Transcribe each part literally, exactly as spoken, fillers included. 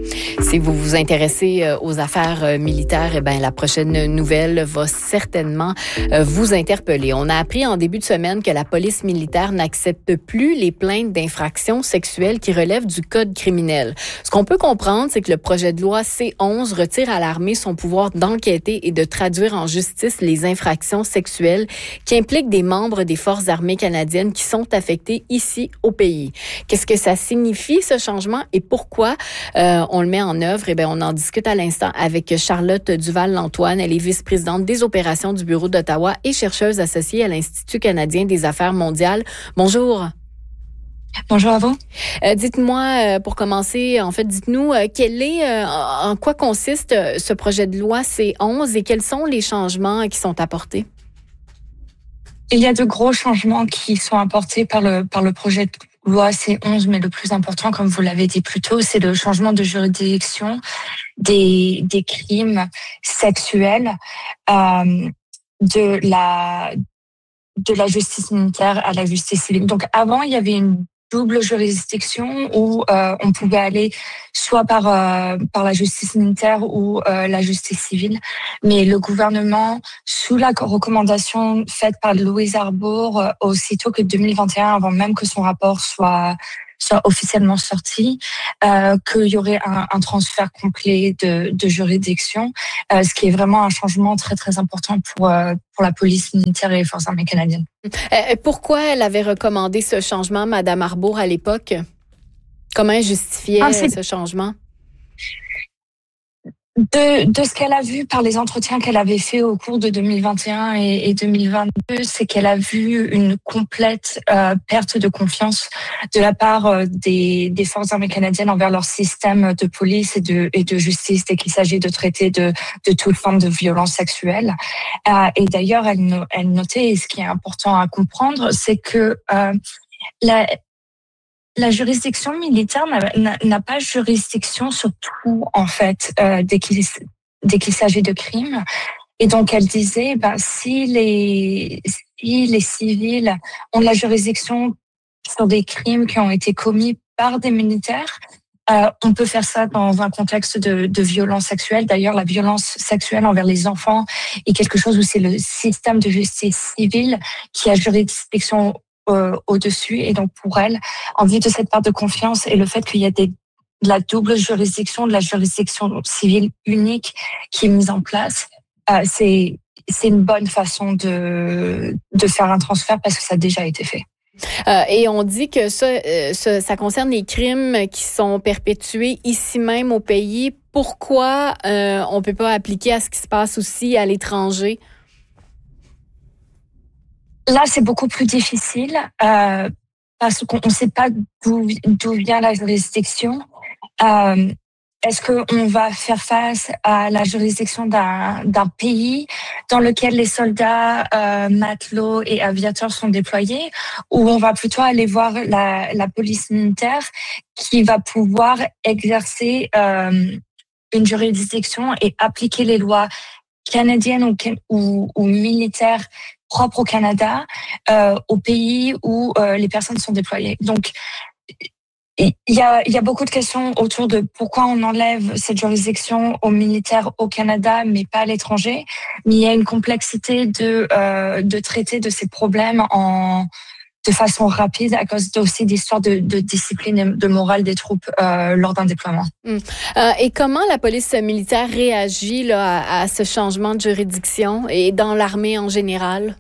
Si vous vous intéressez aux affaires militaires, eh bien, la prochaine nouvelle va certainement vous interpeller. On a appris en début de semaine que la police militaire n'accepte plus les plaintes d'infractions sexuelles qui relèvent du code criminel. Ce qu'on peut comprendre, c'est que le projet de loi C onze retire à l'armée son pouvoir d'enquêter et de traduire en justice les infractions sexuelles qui impliquent des membres des forces armées canadiennes qui sont affectés ici au pays. Qu'est-ce que ça signifie, ce changement, et pourquoi euh, on le met en œuvre? Eh bien, on en discute à l'instant avec Charlotte Duval-Lantoine. Elle est vice-présidente des opérations du bureau d'Ottawa et chercheuse associée à l'Institut canadien des affaires mondiales. Bonjour. Bonjour à vous. Euh, dites-moi, euh, pour commencer, en fait, dites-nous euh, quel est, euh, en quoi consiste euh, ce projet de loi C onze et quels sont les changements qui sont apportés? Il y a de gros changements qui sont apportés par le par le projet de loi C onze, mais le plus important, comme vous l'avez dit plus tôt, c'est le changement de juridiction des des crimes sexuels euh, de la de la justice militaire à la justice civile. Donc avant, il y avait une double juridiction où euh, on pouvait aller soit par euh, par la justice militaire ou euh, la justice civile, mais le gouvernement, sous la recommandation faite par Louise Arbour, euh, aussitôt que deux mille vingt et un, avant même que son rapport soit soit officiellement sorti, euh, qu'il y aurait un, un transfert complet de, de juridiction, euh, ce qui est vraiment un changement très très important pour euh, pour la police militaire et les forces armées canadiennes. Euh, pourquoi elle avait recommandé ce changement, Madame Arbour, à l'époque? Comment elle justifiait ah, ce changement? De, de ce qu'elle a vu par les entretiens qu'elle avait fait au cours de deux mille vingt et un et, et deux mille vingt-deux, c'est qu'elle a vu une complète euh, perte de confiance de la part euh, des, des forces armées canadiennes envers leur système de police et de, et de justice dès qu'il s'agit de traiter de, de toute forme de violence sexuelle. Euh, et d'ailleurs, elle, no, elle notait, et ce qui est important à comprendre, c'est que euh, la La juridiction militaire n'a, n'a pas juridiction sur tout, en fait, euh, dès qu'il, dès qu'il s'agit de crimes. Et donc, elle disait, ben, si les, si les civils ont de la juridiction sur des crimes qui ont été commis par des militaires, euh, on peut faire ça dans un contexte de, de violence sexuelle. D'ailleurs, la violence sexuelle envers les enfants est quelque chose où c'est le système de justice civile qui a juridiction Euh, au-dessus. Et donc, pour elle, en vue de cette part de confiance et le fait qu'il y a des, de la double juridiction, de la juridiction civile unique qui est mise en place, euh, c'est, c'est une bonne façon de, de faire un transfert parce que ça a déjà été fait. Euh, et on dit que ça, euh, ça, ça concerne les crimes qui sont perpétués ici même au pays. Pourquoi euh, on ne peut pas appliquer à ce qui se passe aussi à l'étranger? Là, c'est beaucoup plus difficile euh, parce qu'on ne sait pas d'où, d'où vient la juridiction. Euh, est-ce qu'on va faire face à la juridiction d'un, d'un pays dans lequel les soldats, euh, matelots et aviateurs sont déployés, ou on va plutôt aller voir la, la police militaire qui va pouvoir exercer euh, une juridiction et appliquer les lois canadiennes ou, ou, ou militaires propre au Canada, euh, au pays où euh, les personnes sont déployées. Donc, il y a, il y a beaucoup de questions autour de pourquoi on enlève cette juridiction aux militaires au Canada, mais pas à l'étranger. Mais il y a une complexité de, euh, de traiter de ces problèmes en, de façon rapide à cause aussi d'histoires de, de discipline et de morale des troupes euh, lors d'un déploiement. Mmh. Euh, et comment la police militaire réagit là, à, à ce changement de juridiction et dans l'armée en général?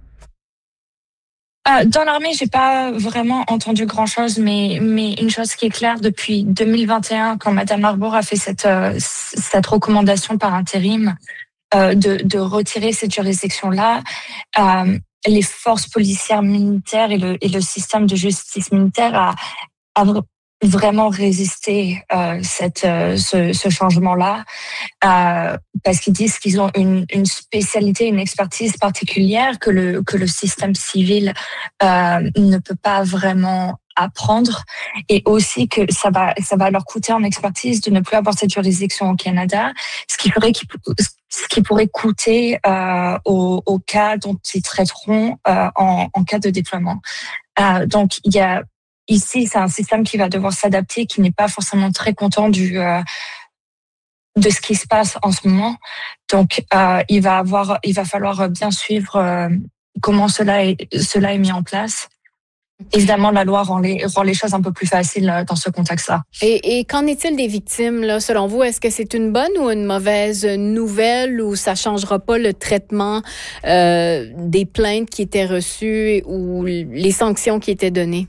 Euh, dans l'armée, j'ai pas vraiment entendu grand-chose, mais mais une chose qui est claire depuis deux mille vingt et un, quand Madame Arbour a fait cette euh, cette recommandation par intérim euh, de de retirer cette juridiction-là, euh, les forces policières militaires et le et le système de justice militaire a, a vraiment résisté euh, cette euh, ce, ce changement-là euh, parce qu'ils disent qu'ils ont une une spécialité, une expertise particulière que le que le système civil euh, ne peut pas vraiment apprendre, et aussi que ça va ça va leur coûter en expertise de ne plus avoir cette juridiction au Canada, ce qui ferait ce qui pourrait coûter euh, au, au cas dont ils traiteront euh, en, en cas de déploiement. Euh, donc il y a ici, c'est un système qui va devoir s'adapter, qui n'est pas forcément très content du euh, de ce qui se passe en ce moment. Donc, euh, il va avoir, il va falloir bien suivre euh, comment cela est, cela est mis en place. Évidemment, la loi rend les, rend les choses un peu plus faciles dans ce contexte-là. Et, et qu'en est-il des victimes, là, selon vous? Est-ce que c'est une bonne ou une mauvaise nouvelle, ou ça changera pas le traitement euh, des plaintes qui étaient reçues ou les sanctions qui étaient données?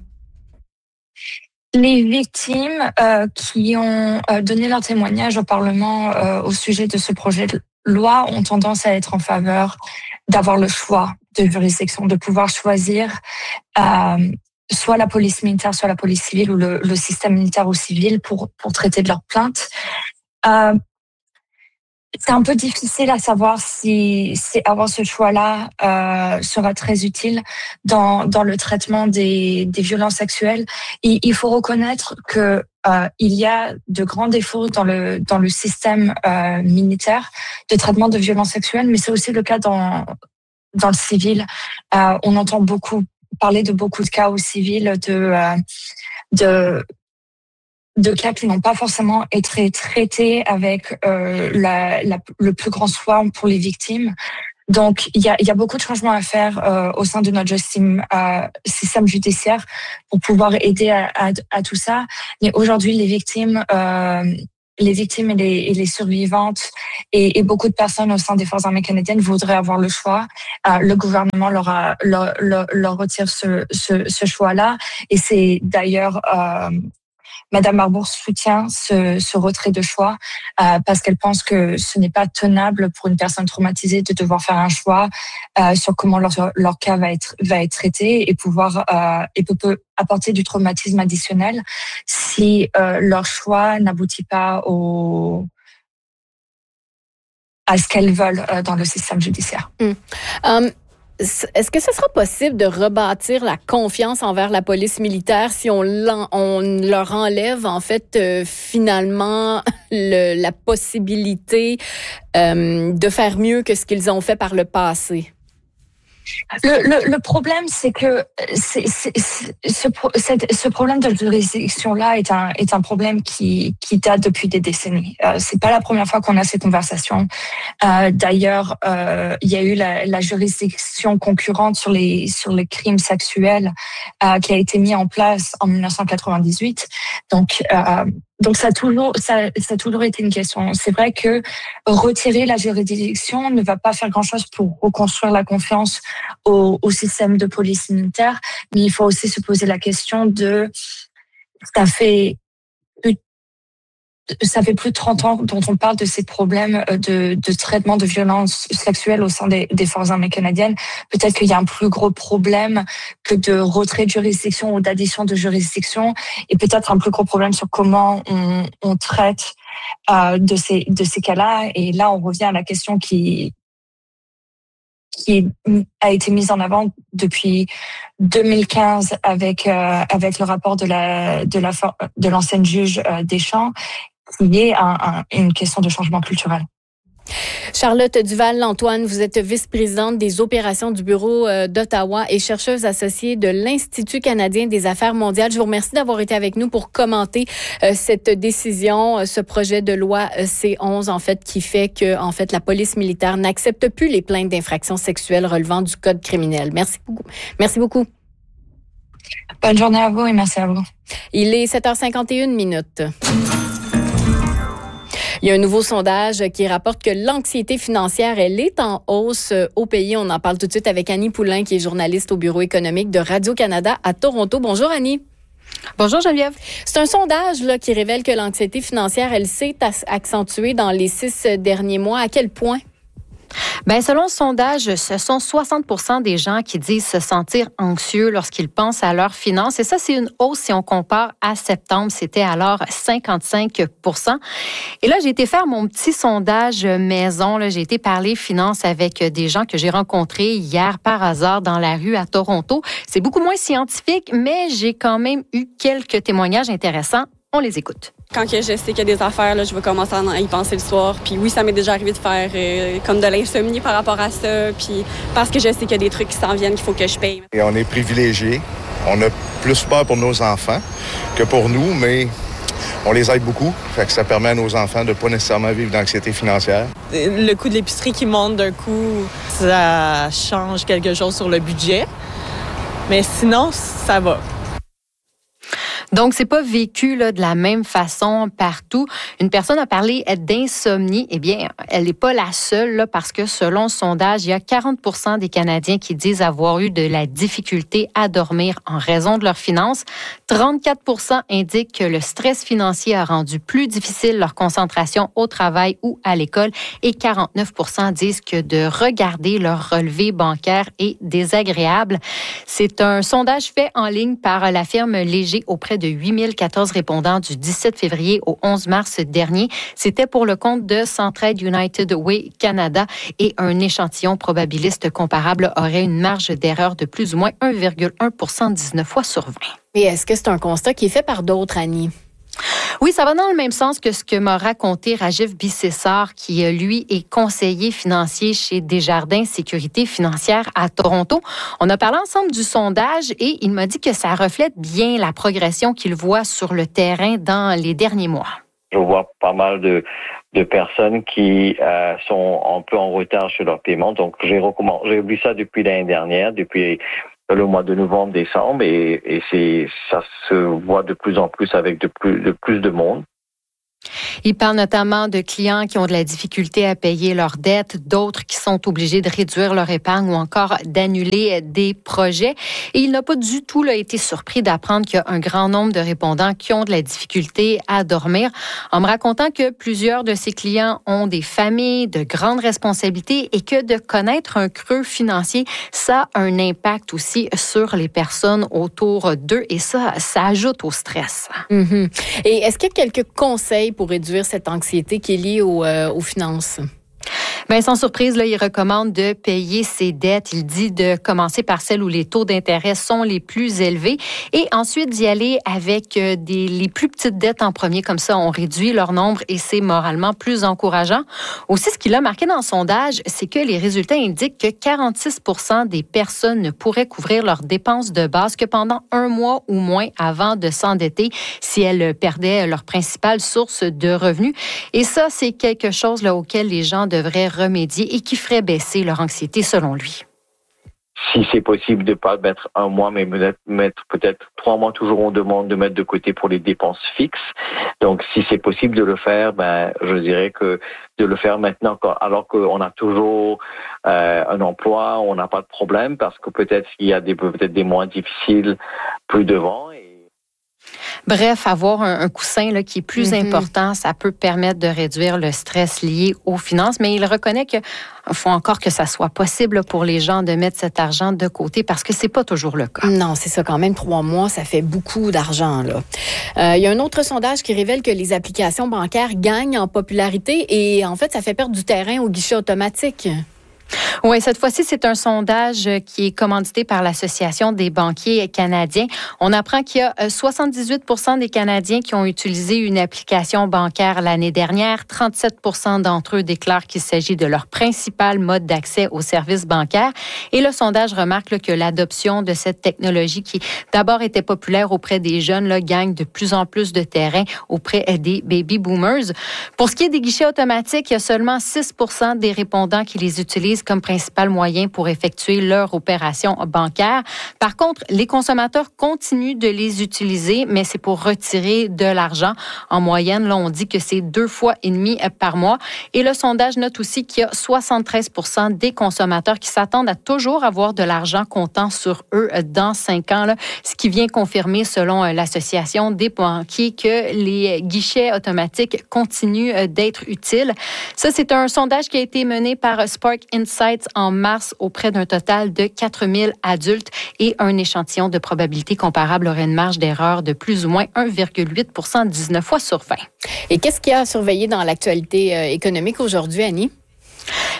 Les victimes euh, qui ont euh, donné leur témoignage au Parlement euh, au sujet de ce projet de loi ont tendance à être en faveur d'avoir le choix de juridiction, de pouvoir choisir euh, soit la police militaire, soit la police civile, ou le, le système militaire ou civil pour, pour traiter de leurs plaintes. Euh, c'est un peu difficile à savoir si, si avoir ce choix-là euh, sera très utile dans, dans le traitement des, des violences sexuelles. Et il faut reconnaître que euh, il y a de grands défauts dans le, dans le système euh, militaire de traitement de violences sexuelles, mais c'est aussi le cas dans, dans le civil. Euh, on entend beaucoup parler de beaucoup de cas au civil, de, euh, de, de cas qui n'ont pas forcément été traités avec euh, la, la, le plus grand soin pour les victimes. Donc, il y a, il y a beaucoup de changements à faire euh, au sein de notre système, euh, système judiciaire pour pouvoir aider à, à, à tout ça. Mais aujourd'hui, les victimes, euh, les victimes et les, et les survivantes et, et beaucoup de personnes au sein des Forces armées canadiennes voudraient avoir le choix. Euh, le gouvernement leur, a, leur, leur, leur retire ce, ce, ce choix-là. Et c'est d'ailleurs... Euh, Madame Arbour soutient ce, ce retrait de choix euh, parce qu'elle pense que ce n'est pas tenable pour une personne traumatisée de devoir faire un choix euh, sur comment leur, leur cas va être, va être traité et pouvoir euh, et peut, peut apporter du traumatisme additionnel si euh, leur choix n'aboutit pas au à ce qu'elles veulent euh, dans le système judiciaire. Mmh. Um... Est-ce que ce sera possible de rebâtir la confiance envers la police militaire si on, on leur enlève, en fait, euh, finalement, le, la possibilité euh, de faire mieux que ce qu'ils ont fait par le passé? Le, le, le problème, c'est que c'est, c'est, c'est, ce, cette, ce problème de juridiction-là est un, est un problème qui, qui date depuis des décennies. Euh, c'est pas la première fois qu'on a ces conversations. Euh, d'ailleurs, euh, il y a eu la, la juridiction concurrente sur les, sur les crimes sexuels euh, qui a été mise en place en dix-neuf cent quatre-vingt-dix-huit. Donc, euh, Donc ça a toujours ça, ça a toujours été une question. C'est vrai que retirer la juridiction ne va pas faire grand-chose pour reconstruire la confiance au, au système de police militaire, mais il faut aussi se poser la question de ça fait plus, ça fait plus de trente ans dont on parle de ces problèmes de, de traitement de violences sexuelles au sein des, des Forces armées canadiennes. Peut-être qu'il y a un plus gros problème que de retrait de juridiction ou d'addition de juridiction, et peut-être un plus gros problème sur comment on, on traite euh, de ces de ces cas-là. Et là, on revient à la question qui qui a été mise en avant depuis deux mille quinze avec euh, avec le rapport de la de la de l'ancienne juge euh, Deschamps, qui est un, un, une question de changement culturel. Charlotte Duval-Lantoine, vous êtes vice-présidente des opérations du bureau d'Ottawa et chercheuse associée de l'Institut canadien des affaires mondiales. Je vous remercie d'avoir été avec nous pour commenter euh, cette décision, ce projet de loi C onze, en fait, qui fait que, en fait, la police militaire n'accepte plus les plaintes d'infractions sexuelles relevant du code criminel. Merci beaucoup. Merci beaucoup. Bonne journée à vous et merci à vous. Il est sept heures cinquante et une minutes. Il y a un nouveau sondage qui rapporte que l'anxiété financière, elle est en hausse au pays. On en parle tout de suite avec Annie Poulain, qui est journaliste au bureau économique de Radio-Canada à Toronto. Bonjour Annie. Bonjour Geneviève. C'est un sondage là, qui révèle que l'anxiété financière, elle s'est accentuée dans les six derniers mois. À quel point? Ben, selon le sondage, ce sont soixante pour cent des gens qui disent se sentir anxieux lorsqu'ils pensent à leurs finances. Et ça, c'est une hausse si on compare à septembre. C'était alors cinquante-cinq pour cent. Et là, j'ai été faire mon petit sondage maison. Là, j'ai été parler finances avec des gens que j'ai rencontrés hier par hasard dans la rue à Toronto. C'est beaucoup moins scientifique, mais j'ai quand même eu quelques témoignages intéressants. On les écoute. Quand que je sais qu'il y a des affaires, là, je vais commencer à y penser le soir. Puis oui, ça m'est déjà arrivé de faire euh, comme de l'insomnie par rapport à ça. Puis parce que je sais qu'il y a des trucs qui s'en viennent qu'il faut que je paye. Et on est privilégiés On a plus peur pour nos enfants que pour nous, mais on les aide beaucoup. Fait que ça permet à nos enfants de ne pas nécessairement vivre d'anxiété financière. Le coût de l'épicerie qui monte d'un coup, ça change quelque chose sur le budget. Mais sinon, ça va. Donc, c'est pas vécu là, de la même façon partout. Une personne a parlé d'insomnie. Eh bien, elle n'est pas la seule là, parce que selon le sondage, il y a quarante pour cent des Canadiens qui disent avoir eu de la difficulté à dormir en raison de leurs finances. trente-quatre pour cent indiquent que le stress financier a rendu plus difficile leur concentration au travail ou à l'école. Et quarante-neuf pour cent disent que de regarder leur relevé bancaire est désagréable. C'est un sondage fait en ligne par la firme Léger auprès de huit mille quatorze répondants du dix-sept février au onze mars dernier. C'était pour le compte de Centraide United Way Canada et un échantillon probabiliste comparable aurait une marge d'erreur de plus ou moins un virgule un pour cent dix-neuf fois sur vingt. Et est-ce que c'est un constat qui est fait par d'autres, Annie? Oui, ça va dans le même sens que ce que m'a raconté Rajiv Bissessar, qui, lui, est conseiller financier chez Desjardins Sécurité Financière à Toronto. On a parlé ensemble du sondage et il m'a dit que ça reflète bien la progression qu'il voit sur le terrain dans les derniers mois. Je vois pas mal de, de personnes qui euh, sont un peu en retard sur leur paiement. Donc, j'ai recommandé, j'ai vu ça depuis l'année dernière, depuis le mois de novembre, décembre, et, et c'est, ça se voit de plus en plus avec de plus de, plus de monde. Il parle notamment de clients qui ont de la difficulté à payer leurs dettes, d'autres qui sont obligés de réduire leur épargne ou encore d'annuler des projets. Et il n'a pas du tout là, été surpris d'apprendre qu'il y a un grand nombre de répondants qui ont de la difficulté à dormir, en me racontant que plusieurs de ses clients ont des familles, de grandes responsabilités et que de connaître un creux financier, ça a un impact aussi sur les personnes autour d'eux et ça, ça ajoute au stress. Mm-hmm. Et est-ce qu'il y a quelques conseils pour réduire cette anxiété qui est liée aux, euh, aux finances? Bien, sans surprise, là, il recommande de payer ses dettes. Il dit de commencer par celles où les taux d'intérêt sont les plus élevés et ensuite d'y aller avec des, les plus petites dettes en premier. Comme ça, on réduit leur nombre et c'est moralement plus encourageant. Aussi, ce qu'il a marqué dans le sondage, c'est que les résultats indiquent que quarante-six pour cent des personnes ne pourraient couvrir leurs dépenses de base que pendant un mois ou moins avant de s'endetter si elles perdaient leur principale source de revenus. Et ça, c'est quelque chose là, auquel les gens devraient remédier et qui ferait baisser leur anxiété selon lui. Si c'est possible de ne pas mettre un mois, mais mettre peut-être trois mois, toujours on demande de mettre de côté pour les dépenses fixes. Donc, si c'est possible de le faire, ben, je dirais que de le faire maintenant, alors qu'on a toujours euh, un emploi, on n'a pas de problème, parce que peut-être il y a des, peut-être des mois difficiles plus devant. Et Bref, avoir un, un coussin là, qui est plus mm-hmm. important, ça peut permettre de réduire le stress lié aux finances. Mais il reconnaît qu'il faut encore que ça soit possible pour les gens de mettre cet argent de côté parce que c'est pas toujours le cas. Non, c'est ça. Quand même, trois mois, ça fait beaucoup d'argent, là. Euh, il y a un autre sondage qui révèle que les applications bancaires gagnent en popularité et en fait, ça fait perdre du terrain au guichet automatique. Oui, cette fois-ci, c'est un sondage qui est commandité par l'Association des banquiers canadiens. On apprend qu'il y a soixante-dix-huit pour cent des Canadiens qui ont utilisé une application bancaire l'année dernière. trente-sept pour cent d'entre eux déclarent qu'il s'agit de leur principal mode d'accès aux services bancaires. Et le sondage remarque là, que l'adoption de cette technologie qui d'abord était populaire auprès des jeunes là, gagne de plus en plus de terrain auprès des baby boomers. Pour ce qui est des guichets automatiques, il y a seulement six pour cent des répondants qui les utilisent comme principal moyen pour effectuer leur opération bancaire. Par contre, les consommateurs continuent de les utiliser, mais c'est pour retirer de l'argent. En moyenne, là, on dit que c'est deux fois et demi par mois. Et le sondage note aussi qu'il y a soixante-treize pour cent des consommateurs qui s'attendent à toujours avoir de l'argent comptant sur eux dans cinq ans, là, ce qui vient confirmer, selon l'Association des banquiers, que les guichets automatiques continuent d'être utiles. Ça, c'est un sondage qui a été mené par Spark Insights en mars auprès d'un total de quatre mille adultes et un échantillon de probabilité comparable aurait une marge d'erreur de plus ou moins un virgule huit pour cent dix-neuf fois sur vingt. Et qu'est-ce qu'il y a à surveiller dans l'actualité économique aujourd'hui, Annie?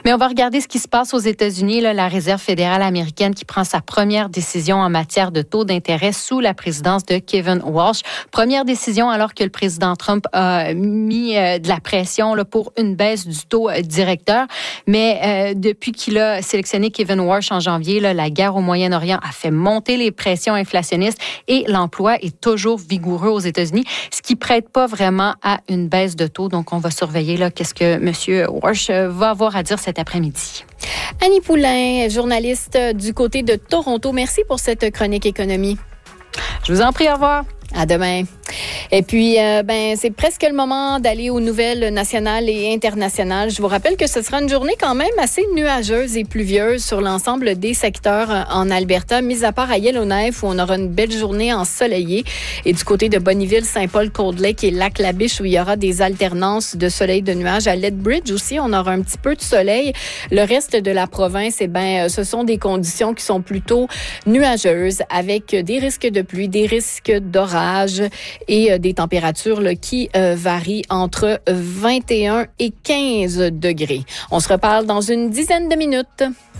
Mais on va regarder ce qui se passe aux États-Unis. Là, la Réserve fédérale américaine qui prend sa première décision en matière de taux d'intérêt sous la présidence de Kevin Walsh. Première décision alors que le président Trump a mis euh, de la pression là, pour une baisse du taux euh, directeur. Mais euh, depuis qu'il a sélectionné Kevin Walsh en janvier, là, la guerre au Moyen-Orient a fait monter les pressions inflationnistes et l'emploi est toujours vigoureux aux États-Unis, ce qui prête pas vraiment à une baisse de taux. Donc, on va surveiller là, qu'est-ce que M. Walsh va avoir à dire cet après-midi. Annie Poulain, journaliste du côté de Toronto. Merci pour cette chronique économie. Je vous en prie, au revoir. À demain. Et puis, euh, ben, c'est presque le moment d'aller aux nouvelles nationales et internationales. Je vous rappelle que ce sera une journée quand même assez nuageuse et pluvieuse sur l'ensemble des secteurs en Alberta, mis à part à Yellowknife où on aura une belle journée ensoleillée. Et du côté de Bonnyville, Saint-Paul, Cold Lake et Lac-La-Biche où il y aura des alternances de soleil et de nuages. À Lethbridge aussi, on aura un petit peu de soleil. Le reste de la province, eh ben, ce sont des conditions qui sont plutôt nuageuses avec des risques de pluie, des risques d'orage et des températures là, qui euh, varient entre vingt et un et quinze degrés. On se reparle dans une dizaine de minutes.